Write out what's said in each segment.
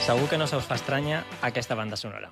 Segur que no se us fa estranya aquesta banda sonora.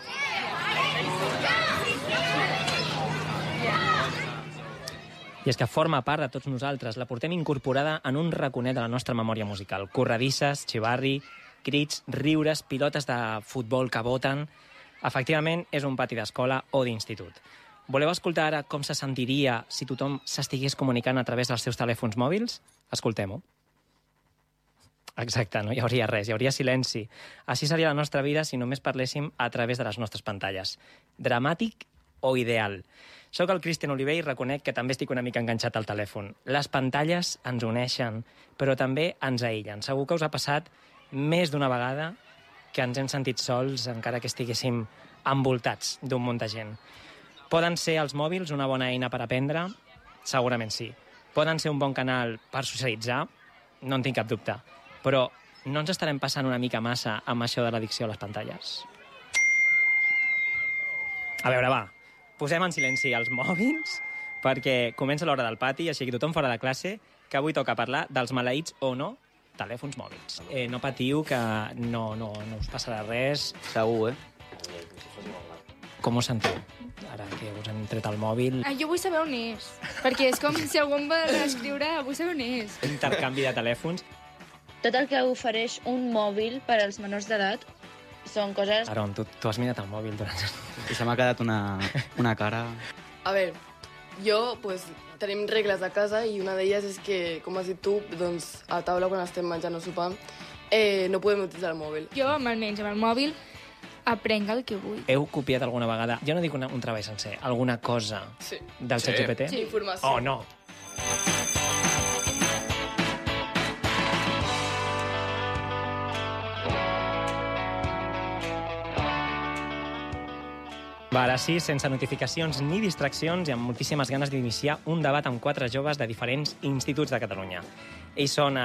I és que forma part de tots nosaltres, la portem incorporada en un raconet de la nostra memòria musical. Corredisses, xivarri, crits, riures, pilotes de futbol que boten... Efectivament, és un pati d'escola o d'institut. Voleu escoltar ara com se sentiria si tothom s'estigués comunicant a través dels seus telèfons mòbils? Escoltem-ho. Exacte, no hi hauria res, hi hauria silenci. Així seria la nostra vida si només parléssim a través de les nostres pantalles. Dramàtic o ideal? Soc el Cristian Oliver i reconec que també estic una mica enganxat al telèfon. Les pantalles ens uneixen, però també ens aïllen. Segur que us ha passat més d'una vegada que ens hem sentit sols encara que estiguéssim envoltats d'un munt de gent. Poden ser els mòbils una bona eina per aprendre? Segurament sí. Poden ser un bon canal per socialitzar? No en tinc cap dubte. Però no ens estarem passant una mica massa amb això de l'addicció a les pantalles? A veure, va, posem en silenci els mòbils perquè comença l'hora del pati, així que tothom fora de classe, que avui toca parlar dels maleïts o no telèfons mòbils. No patiu, que no us passarà res. Segur, Com ho sentiu? Ara que us han tret el mòbil... Jo vull saber on és, perquè és com si algú em va escriure, vull saber on és. Intercanvi de telèfons. Tot el que ofereix un mòbil per als menors d'edat són coses... Aron, tu has mirat el mòbil durant... I se m'ha quedat una cara... A veure, jo, pues, tenim regles a casa i una d'elles és que, com has dit tu, doncs, a taula quan estem menjant o sopant, no podem utilitzar el mòbil. Jo, almenys amb el mòbil, aprenc el que vull. Heu copiat alguna vegada, jo no dic un treball sencer, alguna cosa del ChatGPT? Sí, informació. Oh, no! Va, ara sí, sense notificacions ni distraccions i amb moltíssimes ganes d'iniciar un debat amb 4 joves de diferents instituts de Catalunya. Ells són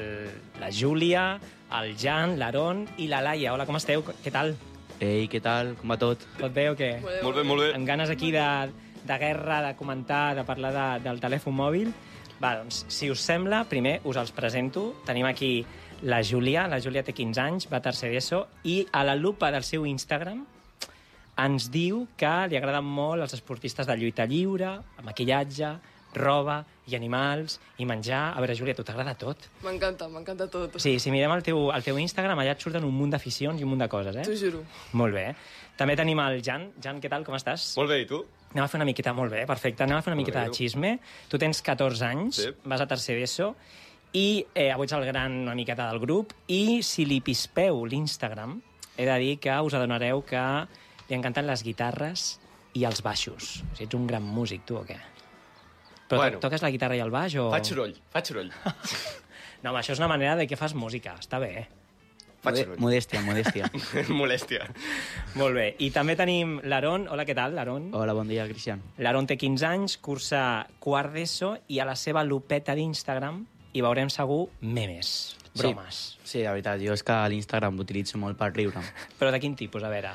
la Júlia, el Jan, l'Aaron i la Laia. Hola, com esteu? Què tal? Ei, què tal? Com va tot? Tot bé o què? Molt bé, molt bé. Amb ganes aquí de guerra, de comentar, de parlar del telèfon mòbil. Va, doncs, si us sembla, primer us els presento. Tenim aquí la Júlia té 15 anys, va a tercer d'ESO, i a la lupa del seu Instagram ens diu que li agraden molt els esportistes de lluita lliure, el maquillatge, roba i animals i menjar. A veure, Júlia, a tu t'agrada tot? M'encanta tot. Sí, si mirem el teu Instagram, allà et surten un munt d'aficions i un munt de coses, T'ho juro. Molt bé. També tenim el Jan. Jan, què tal, com estàs? Molt bé, i tu? Anem a fer una miqueta, molt bé, perfecte. Anem a fer una miqueta de xisme. Tu tens 14 anys, vas a tercer d'ESO, i avui ets el gran una miqueta del grup, i si li pispeu l'Instagram, he de dir que us adonareu que li encanten les guitarres i els baixos. O sigui, ets un gran músic, tu, o què? Però Bueno. toques la guitarra i el baix, o...? Faig soroll. No, home, això és una manera de que fas música. Està bé. Faig soroll. Modèstia. Molèstia. Molt bé. I també tenim l'Aaron. Hola, què tal, l'Aaron? Hola, bon dia, Cristian. L'Aaron té 15 anys, cursa quart d'ESO, i a la seva lupeta d'Instagram hi veurem segur memes, bromes. Sí, la veritat, jo és que a l'Instagram l'utilitzo molt per riure. Però de quin tipus? A veure...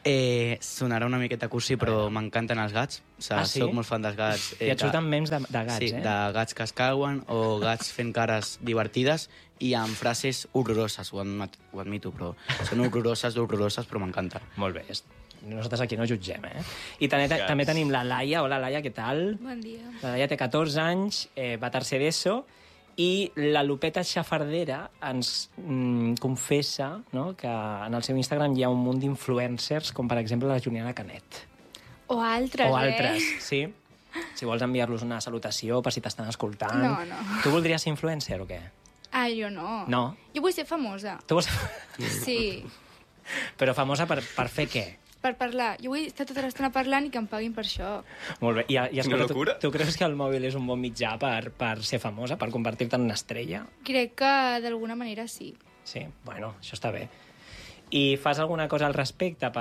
Sonarà una miqueta cursi, però m'encanten els gats. O sigui, sí? Soc molt fan dels gats. I et surten memes de gats, sí, eh? de gats que es cauen o gats fent cares divertides i amb frases horroroses, ho admito, però són horroroses, però m'encanta. Molt bé. Nosaltres aquí no jutgem, eh? I també tenim la Laia. Hola, Laia, què tal? Bon dia. La Laia té 14 anys, va a tercer d'ESO, i la Lupeta Xafardera ens confessa, no?, que en el seu Instagram hi ha un munt d'influencers, com per exemple la Juliana Canet. O altres, Sí. Si vols enviar-los una salutació per si t'estan escoltant. No. Tu voldries ser influencer o què? Jo no. No? Jo vull ser famosa. Tu vols... Sí. Però famosa per fer què? Per parlar. Jo vull estar tota l'estona parlant i que em paguin per això. Molt bé. I escolta, locura. tu creus que el mòbil és un bon mitjà per ser famosa, per convertir-te en una estrella? Crec que d'alguna manera sí. Sí? Bueno, això està bé. I fas alguna cosa al respecte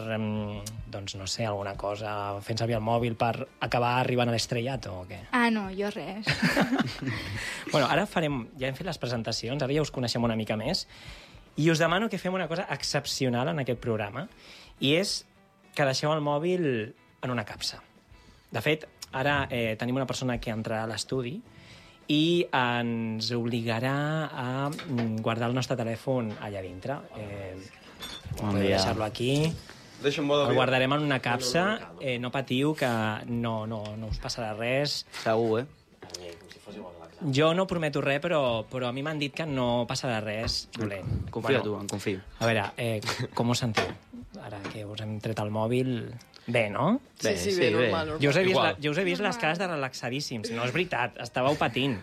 doncs, no sé, alguna cosa fent servir el mòbil per acabar arribant a l'estrellat o què? No, jo res. Bueno, ara ja hem fet les presentacions, ara ja us coneixem una mica més, i us demano que fem una cosa excepcional en aquest programa, i és que deixeu el mòbil en una capsa. De fet, ara tenim una persona que entrarà a l'estudi i ens obligarà a guardar el nostre telèfon allà dintre. Podeu deixar-lo aquí. El guardarem en una capsa. No patiu, que no us passarà res. Segur, Jo no prometo res, però a mi m'han dit que no passarà res dolent. Confia tu, em confio. A veure, com us sentiu? Ara que us hem tret el mòbil... Bé, no? Sí, bé, normal. Jo us he vist les cares de relaxadíssims. No és veritat, estàveu patint.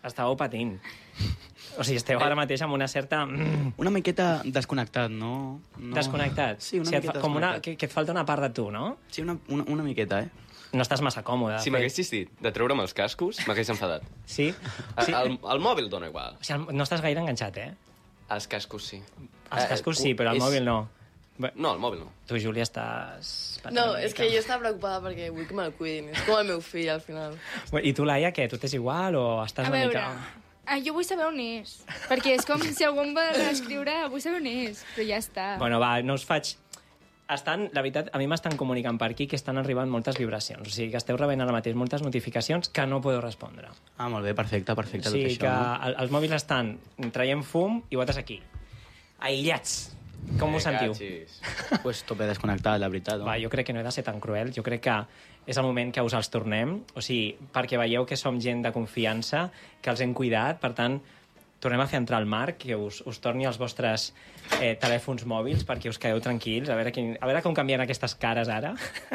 O sigui, esteu ara mateix amb una certa... Una miqueta desconnectat, no? Desconnectat? Sí, una miqueta desconnectat. Que et falta una part de tu, no? Sí, una miqueta, No estàs massa còmode. Si m'haguessis dit de treure'm els cascos, m'hagués enfadat. Sí? El mòbil dona igual. O sigui, no estàs gaire enganxat, Els cascos sí. Els cascos sí, però el mòbil no. No, el mòbil no. Tu, Júlia, estàs... No, és que jo estava preocupada perquè vull que me'l cuidin. És com el meu fill, al final. I tu, Laia, què? Tu t'és igual o estàs una mica... Jo vull saber on és, perquè és com si algú em va escriure, vull saber on és, però ja està. Bueno, va, no us faig... La veritat, a mi m'estan comunicant per aquí que estan arribant moltes vibracions. O sigui, que esteu rebent ara mateix moltes notificacions que no podeu respondre. Ah, molt bé, perfecte, Sí, tot això. que els mòbils estan traient fum i vosaltres aquí. Aïllats. Com us sentiu? Pues tope desconnectat, la veritat. Va, jo crec que no he de ser tan cruel. Jo crec que és el moment que us els tornem. O sigui, perquè veieu que som gent de confiança, que els hem cuidat. Per tant, tornem a fer entrar el Marc, que us torni els vostres telèfons mòbils perquè us quedeu tranquils. A veure com canvien aquestes cares ara.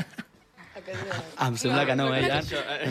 Em sembla que no, Jan?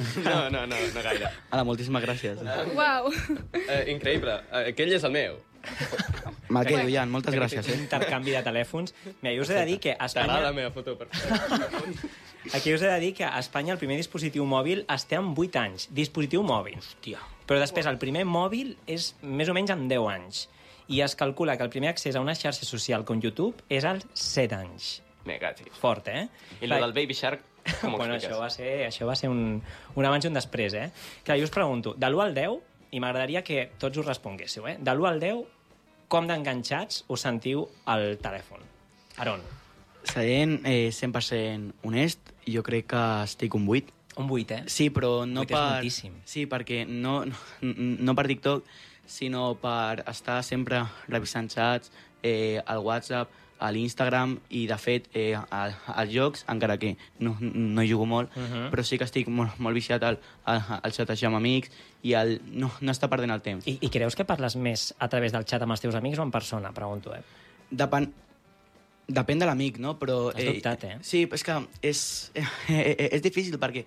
No gaire. Ala, moltíssimes gràcies. Uau! Increïble. Aquell és el meu. Me quedo, Jan, moltes gràcies. Intercanvi de telèfons. Mira, jo us he de dir que a Espanya... T'agrada la meva foto, perfecte. Aquí us he de dir que a Espanya el primer dispositiu mòbil es té amb 8 anys. Dispositiu mòbil. Hòstia. Però després el primer mòbil és més o menys amb 10 anys. I es calcula que el primer accés a una xarxa social com YouTube és als 7 anys. Fort, I el del Baby Shark, com ho bueno, expliques? això va ser un abans i un després, Clar, jo us pregunto, de l'1 al 10, i m'agradaria que tots us responguéssiu, de l'1 al 10, com d'enganxats us sentiu al telèfon? Aron. Serent 100% honest, jo crec que estic un 8. Un 8, Sí, però no 8 per... és moltíssim. Sí, perquè no per TikTok, sinó per estar sempre revisant xats, al WhatsApp, a l'Instagram i, de fet, als jocs, encara que no hi jugo molt, però sí que estic molt viciat al xatejar amb amics i no estar perdent el temps. I creus que parles més a través del xat amb els teus amics o en persona? Pregunto, Depèn de l'amic, no? Però, has dubtat, Sí, és que és difícil perquè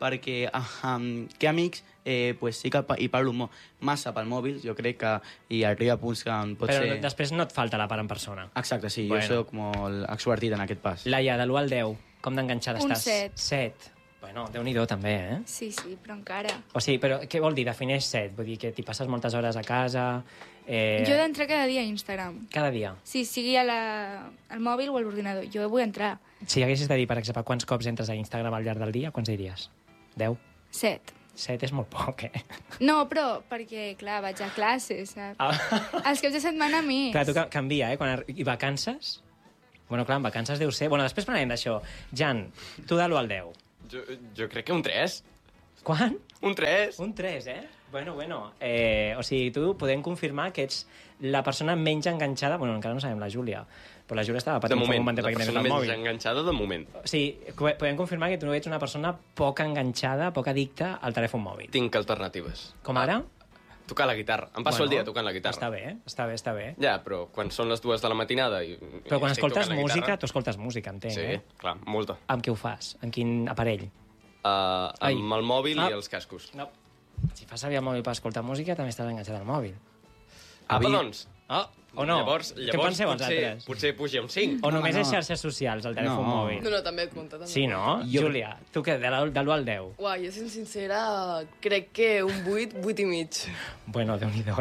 que amics pues sí que hi parlo massa pel mòbil, jo crec que hi arriba a punts que pot ser... Però després no et falta la part en persona. Exacte, sí, jo soc molt extrovertit en aquest pas. Laia, de l'1 al 10, com d'enganxada estàs? Un 7. 7. Bueno, Déu-n'hi-do també, Sí, però encara. O sigui, però què vol dir? Defineix 7? Vull dir que t'hi passes moltes hores a casa... Jo he d'entrar cada dia a Instagram. Cada dia? Sí, sigui al mòbil o a l'ordinador. Jo vull entrar. Si haguessis de dir, per exemple, quants cops entres a Instagram al llarg del dia, quants diries? 10? 7. 7 és molt poc, No, però perquè, clar, vaig a classes, saps? Els caps de setmana més. Clar, tu canvia, I vacances? Bueno, clar, en vacances deu ser... Bueno, després parlarem d'això. Jan, tu de l'1 al 10. Jo crec que un 3. Quan? Un 3. Un 3, Bueno. O sigui, tu podem confirmar que ets la persona menys enganxada... Bueno, encara no sabem la Júlia, però la Júlia estava patint un moment la persona menys enganxada de moment. O sigui, podem confirmar que tu ets una persona poc enganxada, poc addicta al telèfon mòbil. Tinc alternatives. Com ara? Tocar la guitarra. Em passo el dia tocant la guitarra. Està bé. Ja, però quan són les 2 de la matinada... Però quan escoltes música, tu escoltes música, entenc, Sí, clar, molta. Amb què ho fas? Amb quin aparell? Amb el mòbil i els cascos. No. Si fas servir el mòbil per escoltar música, també estàs enganxat al mòbil. Doncs. O no? Llavors què penseu els altres? Potser pugi un 5. O només és xarxes socials, el telèfon mòbil? No, també compta. També. Sí, no? Júlia, tu què, de l'1 al 10? Uau, jo, sent sincera, crec que un 8, 8 i mig. Bueno, Déu-n'hi-do,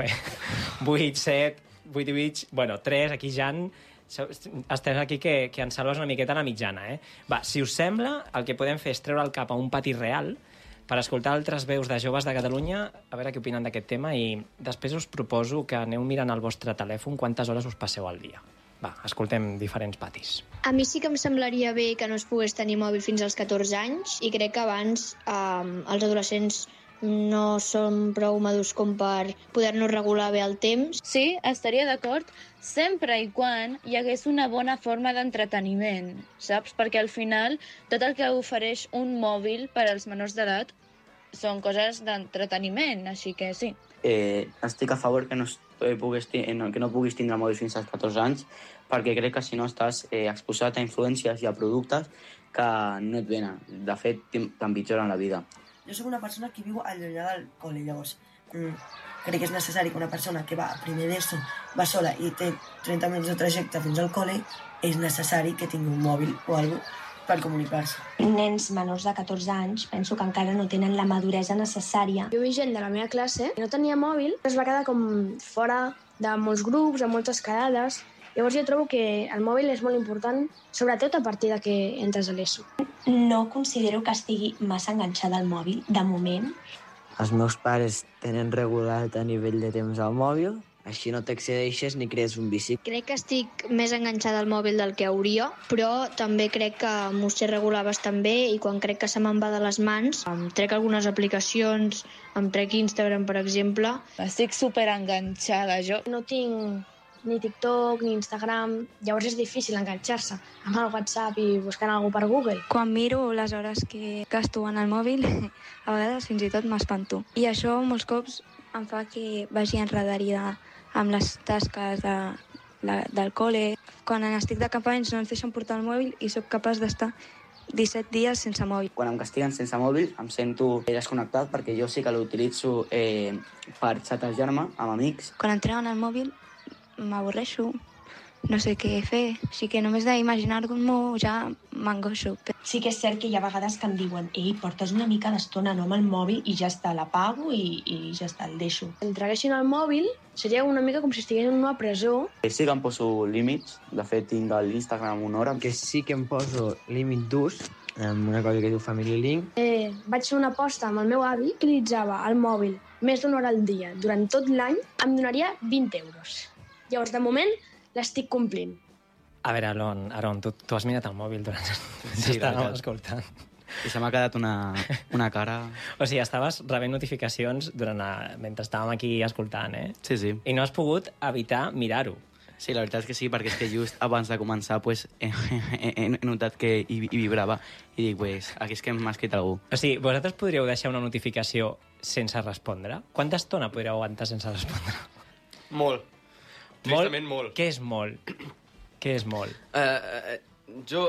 8, 7, 8 i mig... Bueno, 3, aquí, Jan... Estem aquí que ens salves una miqueta a la mitjana, Va, si us sembla, el que podem fer és treure el cap a un pati real per escoltar altres veus de joves de Catalunya, a veure què opinen d'aquest tema, i després us proposo que aneu mirant al vostre telèfon quantes hores us passeu al dia. Va, escoltem diferents patis. A mi sí que em semblaria bé que no es pogués tenir mòbil fins als 14 anys i crec que abans els adolescents no som prou madurs com per poder-nos regular bé el temps. Sí, estaria d'acord, sempre i quan hi hagués una bona forma d'entreteniment, saps? Perquè al final tot el que ofereix un mòbil per als menors d'edat són coses d'entreteniment, així que sí. Estic a favor que no puguis tindre mòbil fins als 14 anys, perquè crec que si no estàs exposat a influències i a productes que no et venen. De fet, t'empitjoren la vida. Jo sóc una persona que viu allunyada del col·le, llavors crec que és necessari que una persona que va a primer d'ESO, va sola i té 30 minuts de trajecte fins al col·le, és necessari que tingui un mòbil o alguna cosa per comunicar-se. Nens menors de 14 anys penso que encara no tenen la maduresa necessària. Jo veig gent de la meva classe que no tenia mòbil, es va quedar com fora de molts grups, de moltes quedades. Llavors jo trobo que el mòbil és molt important, sobretot a partir de que entres a l'ESO. No considero que estigui massa enganxada al mòbil, de moment. Els meus pares tenen regulat a nivell de temps al mòbil, així no t'excedeixes ni crees un vici. Crec que estic més enganxada al mòbil del que hauria, però també crec que m'ho sé regular bastant bé i quan crec que se me'n va de les mans, em trec algunes aplicacions, em trec Instagram, per exemple. Estic superenganxada, jo. No tinc ni TikTok ni Instagram, llavors és difícil enganxar-se amb el WhatsApp i buscant alguna per Google. Quan miro les hores que gasto en el mòbil, a vegades fins i tot m'espanto. I això molts cops em fa que vagi enredarida amb les tasques del col·le. Quan estic de campaments no ens deixen portar el mòbil i sóc capaç d'estar 17 dies sense mòbil. Quan em castiguen sense mòbil em sento desconnectat perquè jo sí que l'utilitzo per xatejar-me amb amics. Quan em treuen el mòbil m'avorreixo, no sé què fer, així que només d'imaginar-m'ho ja m'angoixo. Sí que és cert que hi ha vegades que em diuen ei, portes una mica d'estona no amb el mòbil i ja està, l'apago i ja està, el deixo. Si em traguessin el mòbil seria una mica com si estigués en una presó. Sí que em poso límits, de fet tinc a l'Instagram una hora. Que sí que em poso límit d'ús, amb una cosa que diu Family Link. Vaig fer una aposta amb el meu avi que utilitzava el mòbil més d'una hora al dia durant tot l'any, em donaria 20 euros. Llavors, de moment, l'estic complint. A veure, Aron, tu has mirat el mòbil durant... Sí, estàvem escoltant. I se m'ha quedat una cara... O sigui, estaves rebent notificacions mentre estàvem aquí escoltant, eh? Sí, sí. I no has pogut evitar mirar-ho. Sí, la veritat és que sí, perquè és que just abans de començar pues, he notat que hi vibrava i dic, pues, aquí és que m'ha escrit algú. O sigui, vosaltres podríeu deixar una notificació sense respondre? Quanta estona podríeu aguantar sense respondre? Molt. Tristament molt. Què és molt? Què és molt? Jo...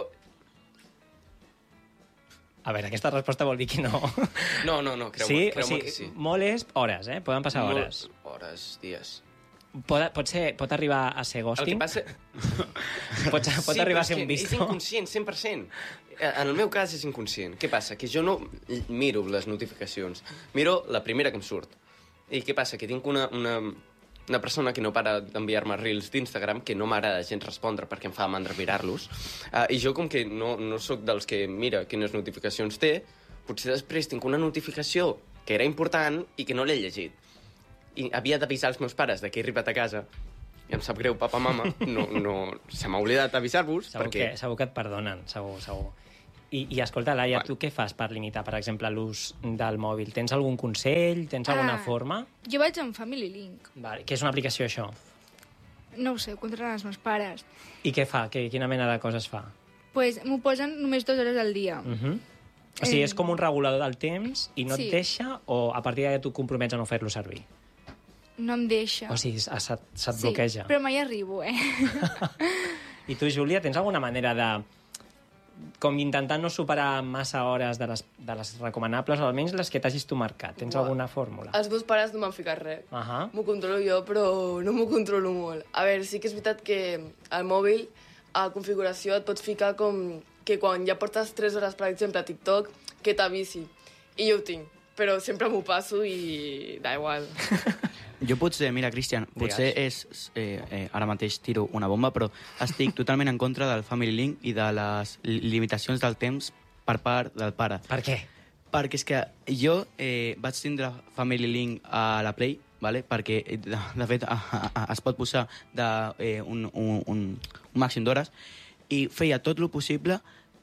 A veure, aquesta resposta vol dir que no. No, creu-me que sí. Molt és hores, eh? Poden passar hores. Hores, dies. Pot arribar a ser ghosting? El que passa... Pot arribar a ser un visto? És inconscient, 100%. En el meu cas és inconscient. Què passa? Que jo no miro les notificacions. Miro la primera que em surt. I què passa? Que tinc una persona que no para d'enviar-me reels d'Instagram, que no m'agrada gens respondre perquè em fa mandra mirar-los, i jo com que no sóc dels que mira quines notificacions té, potser després tinc una notificació que era important i que no l'he llegit. I havia d'avisar els meus pares de que he arribat a casa, i em sap greu, papa, mama, se m'ha oblidat avisar-vos, perquè... Segur que et perdonen, segur. I escolta, Laia, tu què fas per limitar, per exemple, l'ús del mòbil? Tens algun consell? Tens alguna forma? Jo vaig amb Family Link. Vale. Què és una aplicació, això? No ho sé, ho controlen els meus pares. I què fa? Quina mena de coses fa? Pues m'ho posen només 2 hores al dia. O sigui, és com un regulador del temps i no et deixa, o a partir d'ara tu compromets a no fer-lo servir? No em deixa. O sigui, se't bloqueja. Sí, però mai arribo, I tu, Júlia, tens alguna manera de... com intentant no superar massa hores de les recomanables, o almenys les que t'hagis tu marcat. Tens alguna fórmula? Els meus pares no m'han ficat res. M'ho controlo jo, però no m'ho controlo molt. A veure, sí que és veritat que al mòbil, a configuració, et pots ficar com que quan ja portes 3 hores, per exemple, a TikTok, que t'avisi. I jo ho tinc, però sempre m'ho passo i da igual. Jo potser, mira, Cristian, potser ara mateix tiro una bomba, però estic totalment en contra del Family Link i de les limitacions del temps per part del pare. Per què? Perquè és que jo vaig tindre Family Link a la Play, vale? Perquè, de fet, es pot posar un màxim d'hores, i feia tot el possible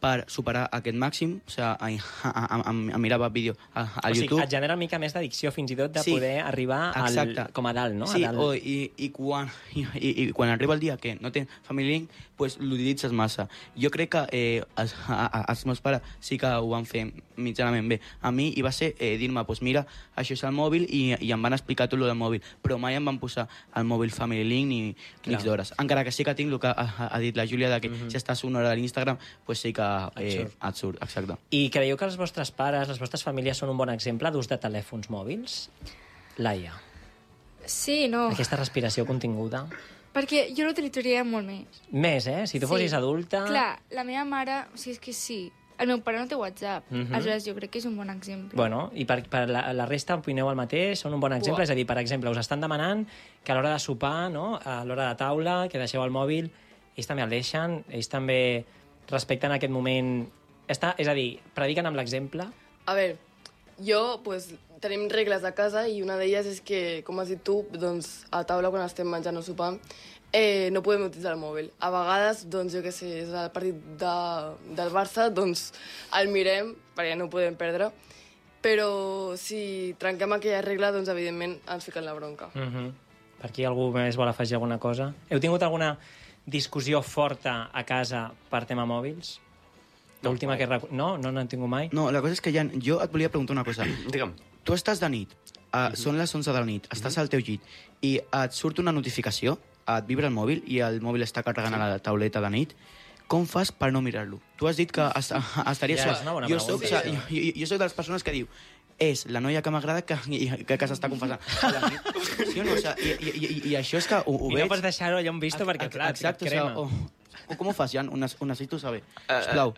per superar aquest màxim, o sigui, em mirava vídeo a YouTube. O sigui, et genera una mica més d'addicció fins i tot de poder arribar com a dalt, no? Sí, a dalt. I quan arriba el dia que no tens Family Link, pues l'utilitzes massa. Jo crec que els meus pares sí que ho van fer mitjanament bé. A mi hi va ser dir-me, pues mira, això és el mòbil, i em van explicar tot el del mòbil, però mai em van posar el mòbil Family Link ni X d'hores. Encara que sí que tinc el que ha dit la Júlia, de que si estàs una hora a l'Instagram, pues sí que et surt, exacte. I creieu que els vostres pares, les vostres famílies són un bon exemple d'ús de telèfons mòbils? Laia. Sí, no. Aquesta respiració continguda. Perquè jo l'utilitzaria molt més. Més, Si tu fossis adulta... Clar, la meva mare, o sigui, és que sí. El meu pare no té WhatsApp. Aleshores, jo crec que és un bon exemple. Bueno, i per la resta opineu el mateix? Són un bon exemple? És a dir, per exemple, us estan demanant que a l'hora de sopar, no? A l'hora de taula, que deixeu el mòbil, ells també el deixen, ells també respecten aquest moment... És a dir, prediquen amb l'exemple? A veure, jo, pues, tenim regles a casa i una d'elles és que, com has dit tu, doncs, a taula, quan estem menjant o sopant, no podem utilitzar el mòbil. A vegades, doncs, jo què sé, és el partit del Barça, doncs el mirem, perquè no ho podem perdre, però si trenquem aquella regla, doncs, evidentment, ens fiquen la bronca. Per aquí algú més vol afegir alguna cosa? Heu tingut alguna discussió forta a casa per tema mòbils? L'última que... No n'han tingut mai? No, la cosa és que, Jan, jo et volia preguntar una cosa. Digue'm. Tu estàs de nit, són les 11 de la nit, estàs al teu llit, i et surt una notificació, et vibra el mòbil, i el mòbil està carregant a la tauleta de nit. Com fas per no mirar-lo? Tu has dit que estaries... Ja, és una bona pregunta. Jo soc de les persones que diu és la noia que m'agrada que s'està confessant. Sí o no? I això és que ho veig... I no pots deixar-ho allà on visto perquè, clar, exacte, et crema. Com ho fas, Jan? Ho necessito saber. Sisplau.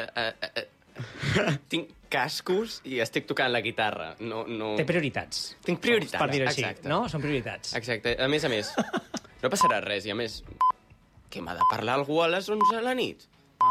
Tinc cascos i estic tocant la guitarra. No... Té prioritats. Tinc prioritats. Per dir-ho així, exacte. no? Són prioritats. Exacte. A més, no passarà res. I a més, què m'ha de parlar algú a les 11 de la nit?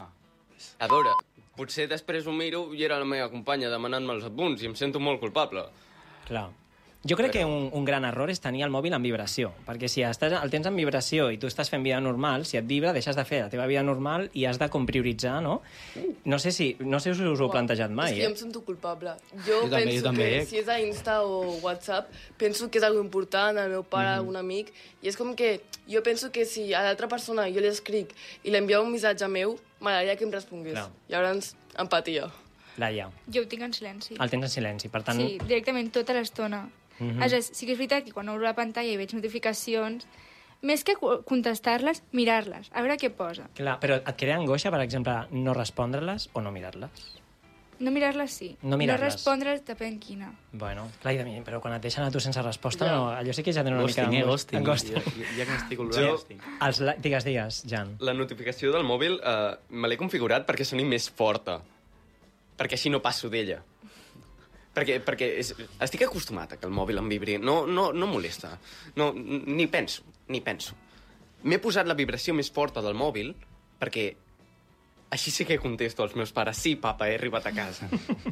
A veure, potser després ho miro i era la meva companya demanant-me els apunts i em sento molt culpable. Clar. Jo crec que un gran error és tenir el mòbil en vibració, perquè si el tens en vibració i tu estàs fent vida normal, si et vibra, deixes de fer la teva vida normal i has de com prioritzar, no? No sé si us ho heu plantejat mai, És que jo em sento culpable. Jo penso que si és a Insta o WhatsApp, penso que és algo important, el meu pare, algun amic, i és com que jo penso que si a l'altra persona jo li escric i li enviava un missatge meu, m'agradaria que em respongués. Llavors, empatia. Laia. Jo ho tinc en silenci. El tens en silenci, per tant... Sí, directament tota l'estona. Aleshores, sí que és veritat que quan obro la pantalla i veig notificacions, més que contestar-les, mirar-les, a veure què posa. Clar, però et crea angoixa, per exemple, no respondre-les o no mirar-les? No mirar-les, sí. No mirar-les. No respondres, depèn quina. Bueno, clar, però quan et deixen a tu sense resposta, no, allò sí que ja tenen una mica d'angostia. Ja que m'estic olorant, Digues, Jan. La notificació del mòbil me l'he configurat perquè soni més forta. Perquè així no passo d'ella. Perquè estic acostumat a que el mòbil em vibri. No molesta. No, ni penso. M'he posat la vibració més forta del mòbil perquè així sí que contesto als meus pares. Sí, papa, he arribat a casa.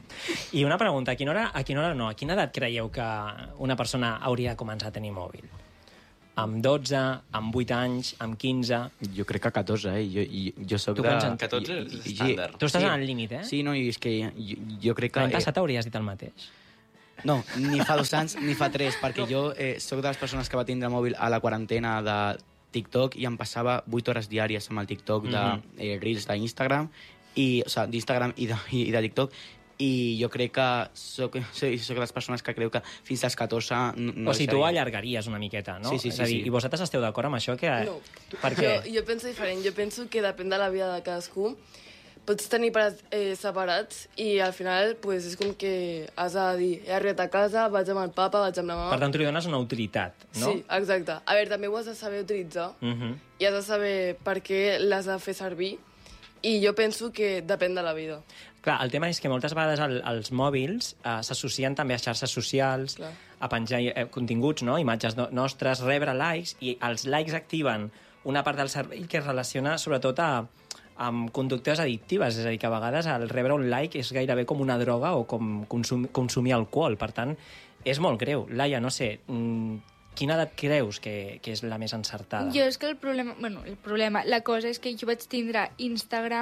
I una pregunta, a quina edat creieu que una persona hauria de començar a tenir mòbil? Amb 12, amb 8 anys, amb 15... Jo crec que 14, Jo soc de... 14 és estàndard. Tu estàs en el límit, Sí, no, i és que jo crec que... L'any passat hauries dit el mateix. No, ni fa 2 anys ni fa 3, perquè jo soc de les persones que va tindre mòbil a la quarantena de TikTok i em passava 8 hores diàries amb el TikTok de Reels d'Instagram, d'Instagram i de TikTok, i jo crec que soc de les persones que creu que fins als 14 no... O sigui, tu allargaries una miqueta, no? Sí. És a dir, i vosaltres esteu d'acord amb això? No. Per què? Jo penso diferent. Jo penso que depèn de la vida de cadascú. Pots tenir pares separats i al final pues, és com que has de dir he arribat a casa, vaig amb el papa, vaig amb la mama... Per tant, tu li dones una utilitat, no? Sí, exacte. A veure, també ho has de saber utilitzar i has de saber per què l'has de fer servir i jo penso que depèn de la vida. Clar, el tema és que moltes vegades els mòbils s'associen també a xarxes socials, a penjar continguts, no? Imatges nostres, rebre likes, i els likes activen una part del cervell que es relaciona sobretot amb conductes addictives, és a dir, que a vegades el rebre un like és gairebé com una droga o com consumir alcohol, per tant, és molt greu. Laia, no sé, quina edat creus que és la més encertada? Jo és que la cosa és que jo vaig tindre Instagram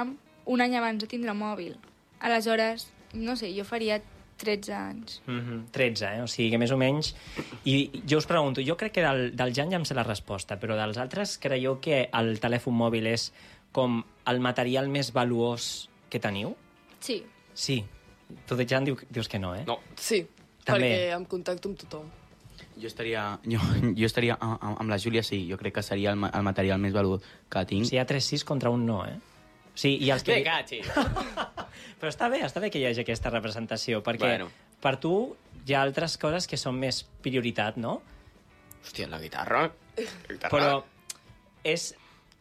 un any abans de tindre mòbil. Aleshores, no sé, jo faria 13 anys. 13, O sigui que més o menys... I jo us pregunto, jo crec que del Jan ja em sé la resposta, però dels altres creieu que el telèfon mòbil és com el material més valuós que teniu? Sí. Sí. Tu, Jan, dius que no, eh? No. Sí, també. Perquè em contacto amb tothom. Jo estaria amb la Júlia, sí. Jo crec que seria el material més valuós que tinc. Si hi ha 3-6 contra un no, Sí, i els que... Bé, Cachi! Però està bé que hi hagi aquesta representació, perquè per tu hi ha altres coses que són més prioritat, no? Hòstia, la guitarra... Però és...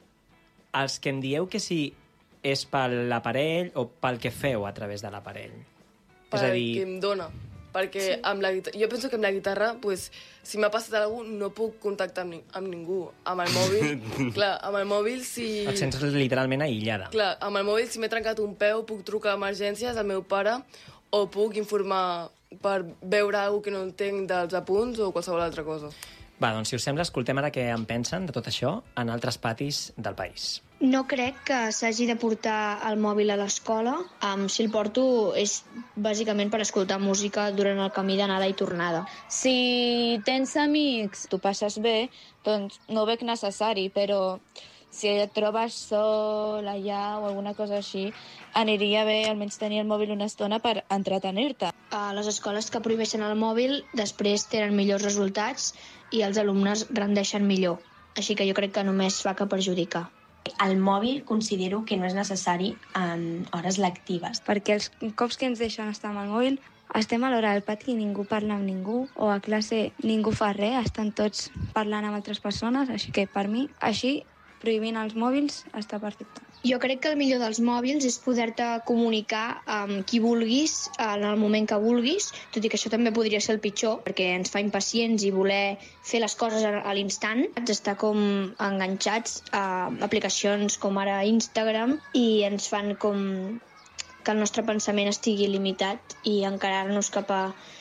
Els que em dieu que sí és per l'aparell o pel que feu a través de l'aparell? És a dir... Que em dona. Perquè amb la guitarra... Jo penso que amb la guitarra, pues, si m'ha passat alguna cosa, no puc contactar amb ningú. Amb el mòbil... clar, amb el mòbil si... Et sents literalment aïllada. Clar, amb el mòbil si m'he trencat un peu, puc trucar a emergències al meu pare o puc informar per veure alguna que no entenc dels apunts o qualsevol altra cosa. Va, doncs, si us sembla, escoltem ara què en pensen de tot això en altres patis del país. No crec que s'hagi de portar el mòbil a l'escola. Si el porto és bàsicament per escoltar música durant el camí d'anada i tornada. Si tens amics, tu passes bé, doncs no ho veig necessari, però si et trobes sol allà o alguna cosa així, aniria bé almenys tenir el mòbil una estona per entretenir-te. A les escoles que prohibeixen el mòbil després tenen millors resultats i els alumnes rendeixen millor. Així que jo crec que només fa que perjudicar. El mòbil considero que no és necessari en hores lectives. Perquè els cops que ens deixen estar amb el mòbil, estem a l'hora del pati i ningú parla amb ningú, o a classe ningú fa res, estan tots parlant amb altres persones, així que per mi, així, prohibint els mòbils, està perfecte. Jo crec que el millor dels mòbils és poder-te comunicar amb qui vulguis en el moment que vulguis, tot i que això també podria ser el pitjor, perquè ens fa impacients i voler fer les coses a l'instant. Estar com enganxats a aplicacions com ara Instagram i ens fan com que el nostre pensament estigui limitat i encarar-nos cap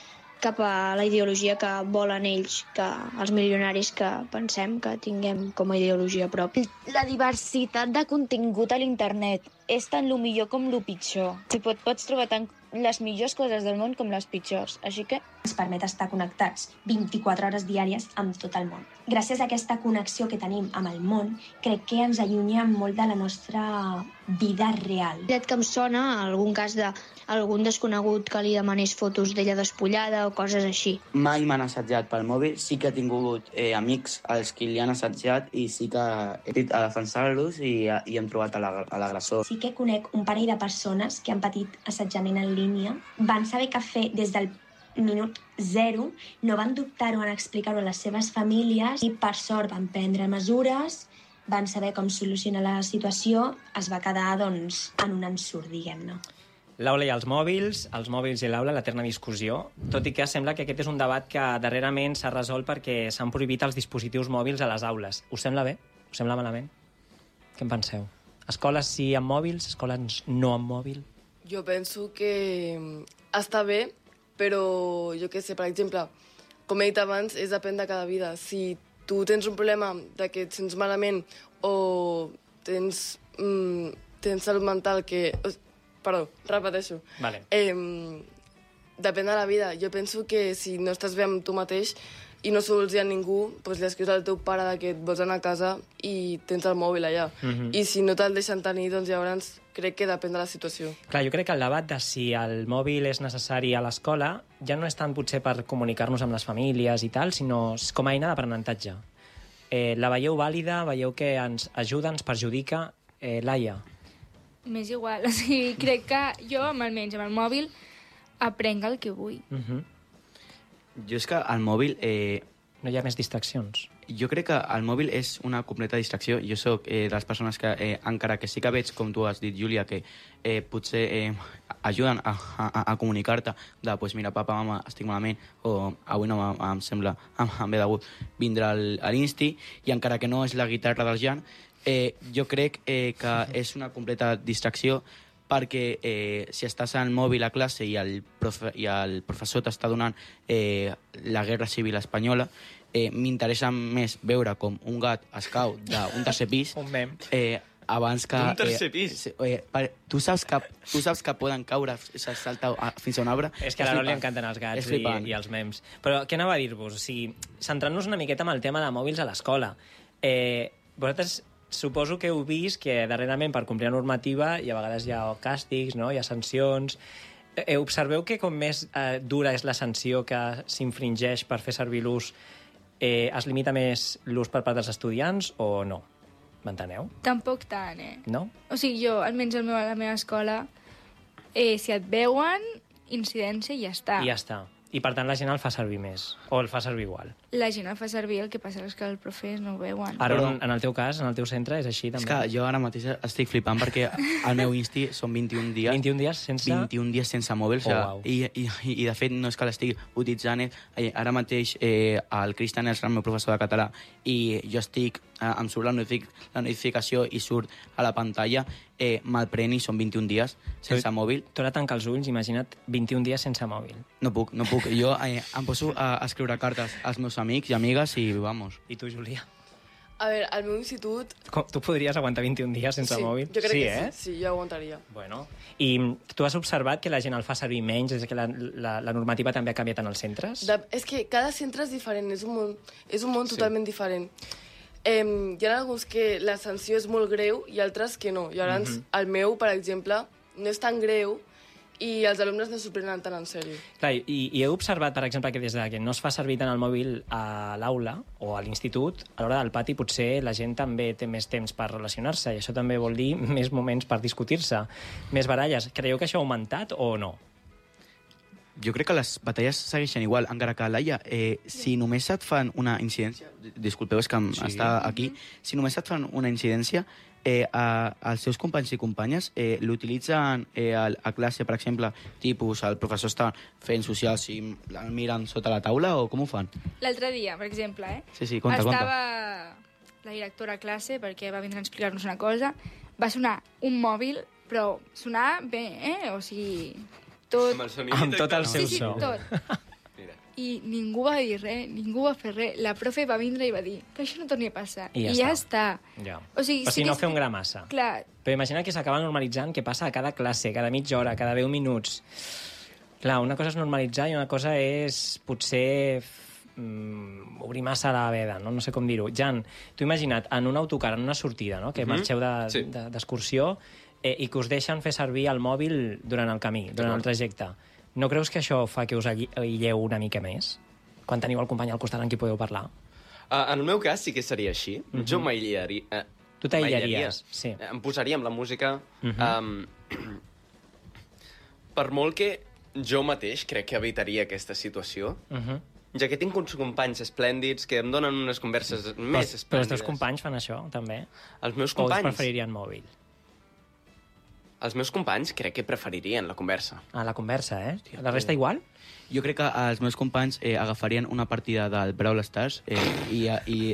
a la ideologia que volen ells, que els milionaris que pensem que tinguem com a ideologia pròpia. La diversitat de contingut a l'internet és tant lo millor com lo pitjor. Pots trobar tant les millors coses del món com les pitjors, així que... Ens permet estar connectats 24 hores diàries amb tot el món. Gràcies a aquesta connexió que tenim amb el món, crec que ens allunya molt de la nostra vida real. Que em sona algun cas d'algun desconegut que li demanés fotos d'ella despullada o coses així. Mai m'han assetjat pel mòbil, sí que he tingut amics als qui li han assetjat i sí que he dit a defensar-los i hem trobat a l'agressor. Sí que conec un parell de persones que han patit assetjament en línia, van saber què fer des del minut 0, no van dubtar-ho en explicar-ho a les seves famílies i per sort van prendre mesures, van saber com solucionar la situació, es va quedar doncs en un ensurt, diguem-ne. L'aula i els mòbils i l'aula, l'eterna discussió, tot i que sembla que aquest és un debat que darrerament s'ha resolt perquè s'han prohibit els dispositius mòbils a les aules. Us sembla bé? Us sembla malament? Què en penseu? Escoles sí amb mòbils, escoles no amb mòbil? Jo penso que està bé, però jo què sé, per exemple, com he dit abans, és depèn de cada vida. Si tu tens un problema de que et sents malament o tens salut mental que... Perdó, repeteixo. Vale. Depèn de la vida. Jo penso que si no estàs bé amb tu mateix i no sols hi ha ningú, doncs li escrius al teu pare que et vols anar a casa i tens el mòbil allà. I si no te'l deixen tenir, doncs llavors crec que depèn de la situació. Clar, jo crec que el debat de si el mòbil és necessari a l'escola ja no és tant potser per comunicar-nos amb les famílies i tal, sinó com a eina d'aprenentatge. La veieu vàlida? Veieu que ens ajuda, ens perjudica? Laia? M'és igual, o sigui, crec que jo, almenys amb el mòbil, aprenc el que vull. Jo és que el mòbil... No hi ha més distraccions. Jo crec que el mòbil és una completa distracció. Jo sóc de les persones que, encara que sí que veig, com tu has dit, Júlia, que potser ajuden a comunicar-te de, pues, mira, papa, mama, estic malament, o avui no em sembla, em ve de gust vindre a l'Insti, i encara que no és la guitarra del Jan, jo crec que és una completa distracció perquè si estàs al mòbil a classe i el professor t'està donant la Guerra Civil Espanyola, m'interessa més veure com un gat es cau d'un tercer pis abans que... D'un tercer pis. Tu saps que poden caure, saltar fins a un arbre? És que a l'Arol li encanten els gats i els memes. Però què anava a dir-vos? O sigui, centrant-nos una miqueta amb el tema de mòbils a l'escola. Vosaltres suposo que heu vist que darrerament per complir la normativa i a vegades hi ha càstigs, no? Hi ha sancions. Observeu que com més dura és la sanció que s'infringeix per fer servir l'ús, es limita més l'ús per part dels estudiants o no? M'enteneu? Tampoc tant, No? O sigui, jo, almenys a la meva escola, si et veuen, incidència i ja està. I ja està. I per tant la gent el fa servir més, o el fa servir igual. La gent el fa servir, el que passa és que els profes no ho veuen. Ara, en el teu cas, en el teu centre, és així també? És que jo ara mateix estic flipant perquè al meu Insti són 21 dies. 21 dies sense... 21 dies sense mòbil. Oh, wow. I de fet no és que l'estigui utilitzant. Ara mateix el Cristian és el meu professor de català i jo estic... em surt la notificació i surt a la pantalla me'l pren i són 21 dies sense mòbil. Tu ara tanca els ulls, imagina't 21 dies sense mòbil. No puc. Jo em poso a escriure cartes als meus amics i amigues i vamos. I tu, Júlia? A veure, al meu institut... Tu podries aguantar 21 dies sense mòbil? Jo crec que eh? sí, jo aguantaria. Bueno. I tu has observat que la gent el fa servir menys, és que la normativa també ha canviat en els centres? És que cada centre és diferent, és un món totalment diferent. Hi ha alguns que la sanció és molt greu i altres que no. Llavors, el meu, per exemple, no és tan greu i els alumnes no s'ho prenen tan en sèrio. Clar, i he observat, per exemple, que des que no es fa servir tant el mòbil a l'aula o a l'institut, a l'hora del pati potser la gent també té més temps per relacionar-se i això també vol dir més moments per discutir-se, més baralles. Creieu que això ha augmentat o no? Jo crec que les batalles segueixen igual, encara que, Laia, si només et fan una incidència... Disculpeu, és que està aquí. Si només et fan una incidència, els seus companys i companyes l'utilitzen a classe, per exemple, tipus, el professor està fent socials i el miren sota la taula, o com ho fan? L'altre dia, per exemple, Sí, conta. Estava la directora a classe perquè va vindre a explicar-nos una cosa, va sonar un mòbil, però sonar bé, O sigui... Tot... Amb tot el seu so. Sí, tot. I ningú va dir res, ningú va fer res. La profe va vindre i va dir que això no torni a passar. I ja està. Ja. O sigui, no fer un gra massa. Clar. Però imagina que s'acaba normalitzant que passa a cada classe, cada mitja hora, cada 10 minuts. Clar, una cosa és normalitzar i una cosa és potser obrir massa la veda, no sé com dir-ho. Jan, tu imagina't, en un autocar, en una sortida, no? Que marxeu d'excursió i que us deixen fer servir el mòbil durant el camí, durant el trajecte. No creus que això fa que us aïlleu una mica més? Quan teniu el company al costat amb qui podeu parlar? En el meu cas sí que seria així. Jo m'aïllaria. Tu t'aïllaries, sí. Em posaria amb la música. Per molt que jo mateix crec que evitaria aquesta situació, ja que tinc uns companys esplèndids que em donen unes converses més esplèndides. Però els teus companys fan això, també? Els meus companys? O els preferirien mòbil? Els meus companys crec que preferirien la conversa. La conversa, La resta igual? Jo crec que els meus companys agafarien una partida del Brawl Stars i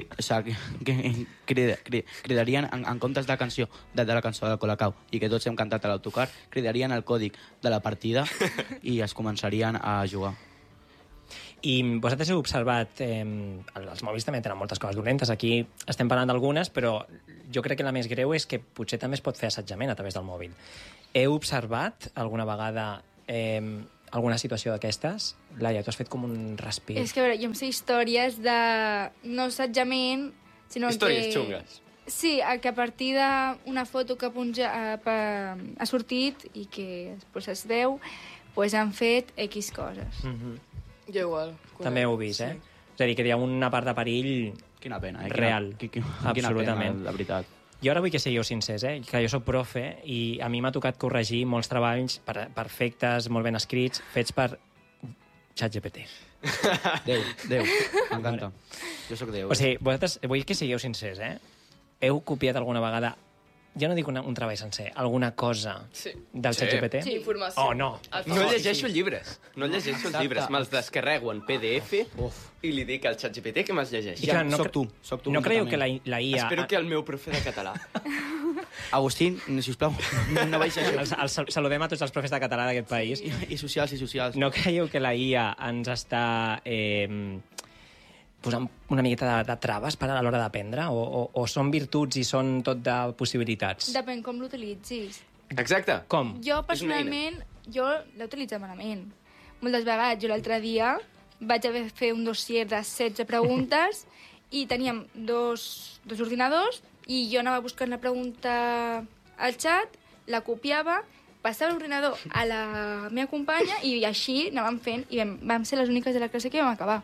cridarien, en comptes de la cançó de Colacao i que tots hem cantat a l'autocar, cridarien el còdic de la partida i es començarien a jugar. I vosaltres heu observat, els mòbils també tenen moltes coses dolentes, aquí estem parlant d'algunes, però jo crec que la més greu és que potser també es pot fer assetjament a través del mòbil. Heu observat alguna vegada alguna situació d'aquestes? Laia, tu has fet com un respir. És que, a veure, jo em sé històries de no assetjament, sinó històries xungues. Sí, que a partir d'una foto que ha sortit i que després es veu, doncs han fet X coses. Jo igual. També heu vist, És a dir, que hi ha una part de perill Quina pena, real. Absolutament. La veritat. Jo ara vull que sigueu sincers, que jo soc profe i a mi m'ha tocat corregir molts treballs perfectes, molt ben escrits, fets per ChatGPT. Déu, m'encanta. Jo sóc Déu. O sigui, vosaltres vull que sigueu sincers, Heu copiat alguna vegada, jo no dic un treball sencer, alguna cosa del ChatGPT? Sí, informació. Oh, no. No llegeixo llibres. No llegeixo els llibres. Me'ls descarrego en PDF i li dic al ChatGPT que me'ls llegeixi. Soc tu. No creieu que la IA... Espero que el meu profe de català. Agustín, sisplau, no vaig a... Saludem a tots els profes de català d'aquest país. I socials. No creieu que la IA ens està posant una miqueta de traves per a l'hora d'aprendre? O són virtuts i són tot de possibilitats? Depèn com l'utilitzis. Exacte. Com? Jo, personalment, jo l'he utilitzat malament. Moltes vegades. Jo l'altre dia vaig haver de fer un dossier de 16 preguntes i teníem dos ordinadors i jo anava buscant la pregunta al xat, la copiava, passava l'ordinador a la meva companya i així anàvem fent i vam ser les úniques de la classe que vam acabar.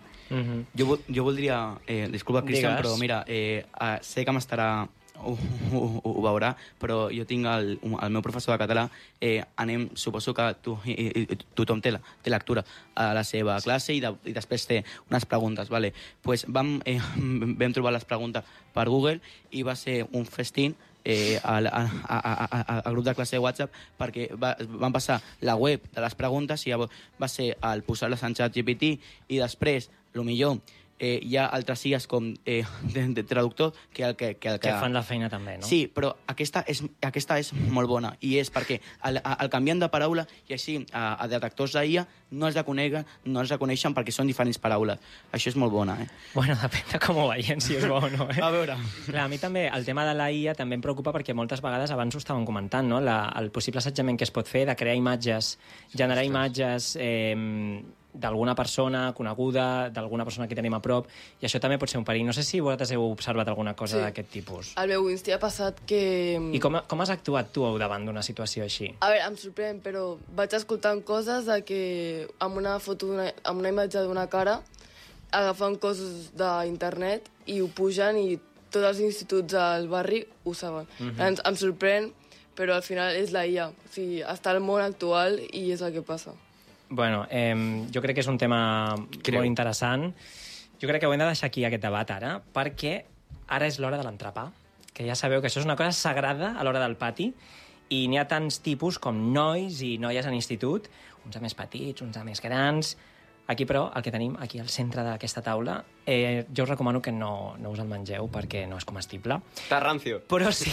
Jo voldria... disculpa, Cristian, Digues. però mira, sé que m'estarà... Ho veurà, però jo tinc el meu professor de català, suposo que tothom té lectura a la seva classe i després té unes preguntes, vale? Pues vam trobar les preguntes per Google i va ser un festín al grup de classe de WhatsApp perquè van passar la web de les preguntes i va ser el posar-les en ChatGPT i després, el millor, hi ha altres IAs com de traductor que fan la feina també, no? Sí, però aquesta és molt bona i és perquè el canviant de paraula i així a detectors d'IA no els reconeixen perquè són diferents paraules. Això és molt bona, Bueno, depèn de com ho veiem, si és bo o no, A veure. Clar, a mi també, el tema de la IA també em preocupa perquè moltes vegades, abans ho estàvem comentant, no? El possible assetjament que es pot fer de crear imatges, generar imatges d'alguna persona coneguda, d'alguna persona que tenim a prop, i això també pot ser un perill. No sé si vosaltres heu observat alguna cosa d'aquest tipus. Al meu Insta ha passat que... I com has actuat tu davant d'una situació així? A veure, em sorprèn, però vaig escoltant coses de que amb una foto, amb una imatge d'una cara, agafen coses d'internet i ho pugen i tots els instituts del barri ho saben. Em sorprèn, però al final és la IA. O sigui, està al món actual i és el que passa. Bueno, jo crec que és un tema molt interessant. Jo crec que ho hem de deixar aquí, aquest debat, ara, perquè ara és l'hora de l'entrepà, que ja sabeu que això és una cosa sagrada a l'hora del pati, i n'hi ha tants tipus com nois i noies en institut, uns a més petits, uns a més grans. Aquí, però, el que tenim aquí al centre d'aquesta taula, jo us recomano que no us el mengeu perquè no és comestible. Està rancio. Però sí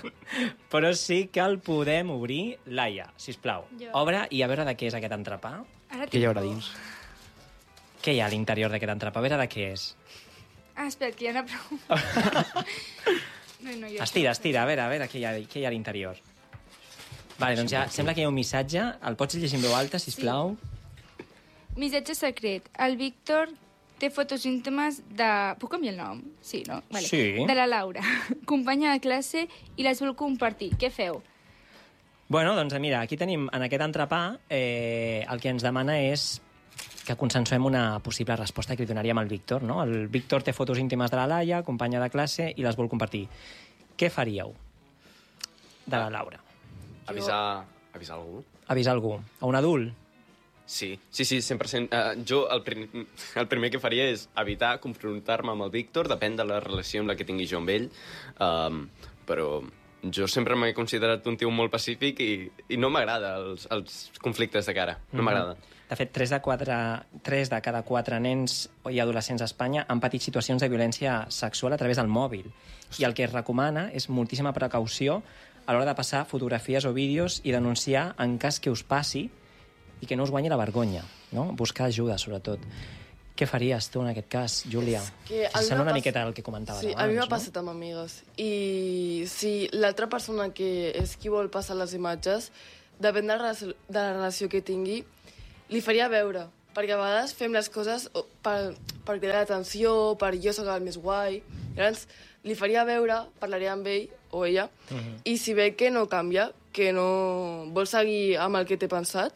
que el podem obrir. Laia, sisplau, obre i a veure de què és aquest entrepà. Què hi haurà dins? Què hi ha a l'interior d'aquest entrepà? A veure de què és. Ah, espera, que hi ha una pregunta. Estira, a veure què hi ha a l'interior. Vale, doncs ja sembla que hi ha un missatge. El pots llegir en veu alta, sisplau? Sí. Missatge secret. El Víctor té fotos íntimes de... Puc canviar el nom? Sí, no? Vale. Sí. De la Laura, companya de classe, i les vol compartir. Què feu? Bueno, doncs mira, aquí tenim, en aquest entrepà, el que ens demana és que consensuem una possible resposta que li donaríem al Víctor, no? El Víctor té fotos íntimes de la Laia, companya de classe, i les vol compartir. Què faríeu de la Laura? Avisar algú. Avisar algú? A un adult? Sí, 100%. Jo el primer que faria és evitar confrontar-me amb el Víctor, depèn de la relació amb la que tingui jo amb ell, però jo sempre m'he considerat un tio molt pacífic i no m'agrada els conflictes de cara, no m'agrada. De fet, 3 de cada 4 nens i adolescents a Espanya han patit situacions de violència sexual a través del mòbil. I el que es recomana és moltíssima precaució a l'hora de passar fotografies o vídeos i denunciar en cas que us passi i que no us guanyi la vergonya, no? Buscar ajuda, sobretot. Què faries tu en aquest cas, Júlia? Sembla una miqueta el que comentaves abans, a mi m'ha passat amb amigues. I si l'altra persona que és qui vol passar les imatges, depèn de la relació que tingui, li faria veure. Perquè a vegades fem les coses per cridar l'atenció, per jo soc el més guai. Llavors, li faria veure, parlaria amb ell o ella, i si ve que no canvia, que no vol seguir amb el que té pensat,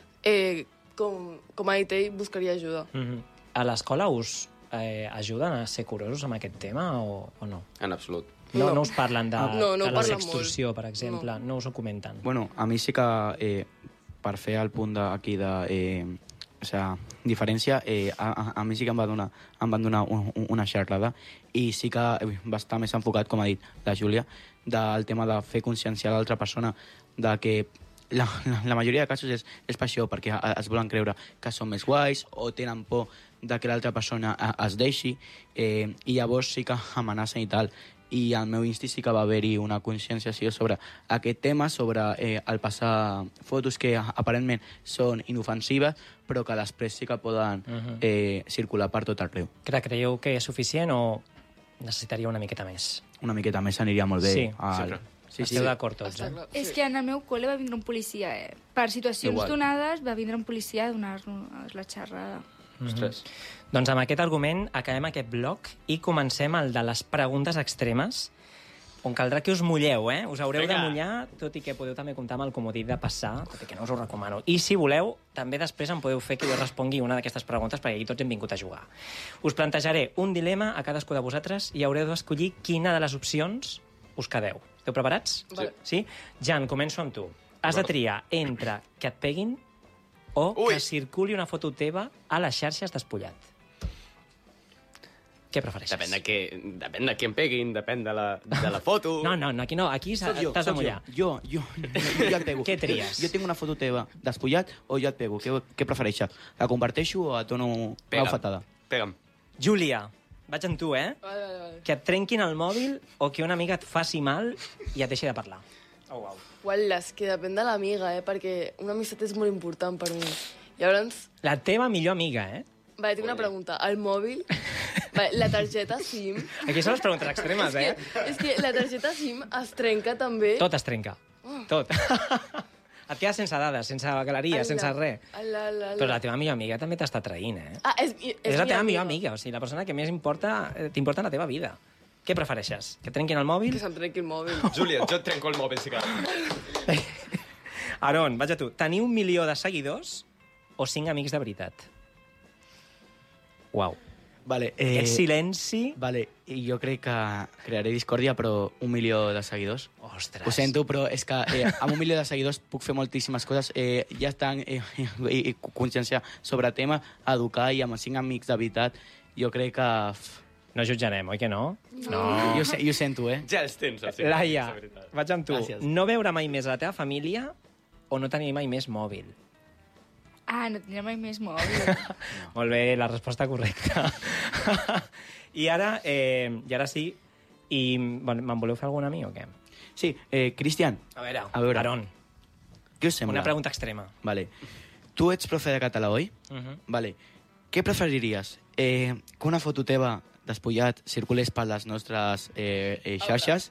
com ha dit ell, buscaria ajuda. A l'escola us ajuden a ser curosos amb aquest tema o no? En absolut. No us parlen de la sextorsió, per exemple? No us ho comenten? Bueno, a mi sí que, per fer el punt aquí de diferència, a mi sí que em van donar una xerrada i sí que va estar més enfocat, com ha dit la Júlia, del tema de fer conscienciar l'altra persona de que la majoria de casos és per això, perquè es volen creure que són més guais o tenen por de que l'altra persona es deixi i llavors sí que amenacen i tal. i al meu Insti sí que va haver-hi una conscienciació sobre aquest tema, sobre el passar fotos que aparentment són inofensives, però que després sí que poden circular per tot arreu. Creieu que és suficient o necessitaria una miqueta més? Una miqueta més aniria molt bé. Sí, sempre. Esteu d'acord tots, És que en el meu col·le va vindre un policia, Per situacions Igual. donades va vindre un policia a donar-nos la xerrada. Ostres. Doncs amb aquest argument acabem aquest bloc i comencem el de les preguntes extremes, on caldrà que us mulleu, Us haureu de mullar, tot i que podeu també comptar amb el comodí de passar, tot i que no us ho recomano. I si voleu, també després em podeu fer que jo respongui una d'aquestes preguntes, perquè aquí tots hem vingut a jugar. Us plantejaré un dilema a cadascú de vosaltres i haureu d'escollir quina de les opcions us quedeu. Esteu preparats? Vale. Sí? Jan, començo amb tu. Has de triar entre que et peguin o que circuli una foto teva a les xarxes despullat. Què prefereixes? Depèn de qui em peguin, depèn de la foto... No, aquí no, aquí t'has de mullar. Jo et pego. Què tries? Jo tinc una foto teva despullat o jo et pego? Què prefereixes? La comparteixo o et dono una bufetada? Pega'm. Júlia, vaig amb tu, Vale. Que et trenquin el mòbil o que una amiga et faci mal i et deixi de parlar. Uala, és que depèn de l'amiga, perquè una amistat és molt important per mi. Llavors, La teva millor amiga, vale, tinc una pregunta. El mòbil, vale, la targeta SIM... Aquí són les preguntes extremes, És que la targeta SIM es trenca també... Tot es trenca. Tot. Et quedes sense dades, sense galeria, sense res. Però la teva millor amiga també t'està traint, Ah, és la teva millor amiga, o sigui, la persona que més t'importa en la teva vida. Què prefereixes? Que trenquin el mòbil? Que se'm trenqui el mòbil. Júlia, jo et trenco el mòbil, si cal. Aron, vaig a tu. Tenir 1 milió de seguidors o 5 amics de veritat? Uau. Vale, Aquest silenci... Vale, i jo crec que crearé discòrdia, però 1 milió de seguidors. Ostres. Ho sento, però és que amb 1 milió de seguidors puc fer moltíssimes coses. Ja estan consciència sobre tema, educar, i amb 5 amics de veritat, jo crec que... No jutjarem, oi que no? No. Jo sento, Ja els tens, Laia, vaig amb tu. Gràcies. No veure mai més a la teva família o no tenir mai més mòbil? Ah, no tindré mai més mòbil. Molt bé, la resposta correcta. I ara sí. I me'n voleu fer alguna a mi o què? Sí, Cristian. A veure, Aron. Què us sembla? Una pregunta extrema. Vale. Tu ets profe de català, oi? Vale. Què preferiries? Que una foto teva despullat circulés per les nostres xarxes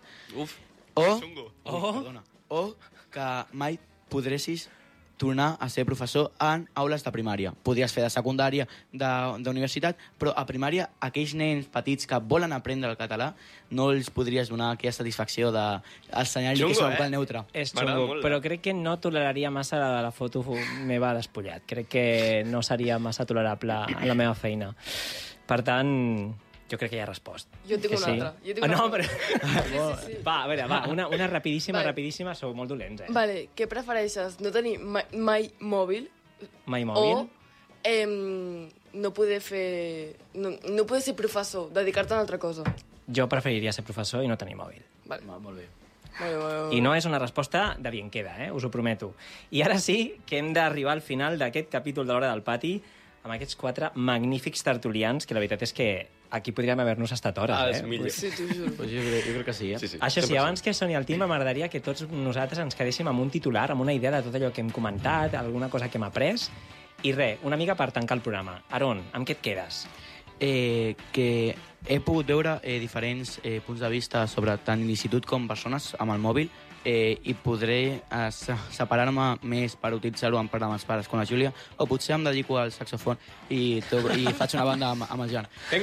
o que mai podressis tornar a ser professor en aules de primària. Podries fer de secundària, d'universitat, però a primària aquells nens petits que volen aprendre el català no els podries donar aquella satisfacció d'ensenyar-li que és un pal neutre. És xungo, però crec que no toleraria massa la foto meva despullat. Crec que no seria massa tolerable a la meva feina. Per tant, jo crec que ja he respost. Jo tinc una altra. No, però... Va, a veure, una rapidíssima, sou molt dolents, Vale, què prefereixes? No tenir mai mòbil? Mai mòbil? O no poder fer... No poder ser professor, dedicar-te a una altra cosa. Jo preferiria ser professor i no tenir mòbil. Vale. Molt bé. I no és una resposta de bien queda, us ho prometo. I ara sí que hem d'arribar al final d'aquest capítol de l'Hora del Pati amb aquests 4 magnífics tertulians, que la veritat és que aquí podríem haver-nos estat hores. Els millors. Sí, t'ho juro. Pues jo crec que sí, Sí. Això sí, abans que soni el tema, m'agradaria que tots nosaltres ens quedéssim amb un titular, amb una idea de tot allò que hem comentat, alguna cosa que hem après, i res, una mica per tancar el programa. Aron, amb què et quedes? Que he pogut veure diferents punts de vista sobre tant l'institut com persones amb el mòbil, i podré separar-me més per utilitzar-ho en part amb els pares com la Júlia, o potser em dedico al saxofon i faig una banda amb el Jan.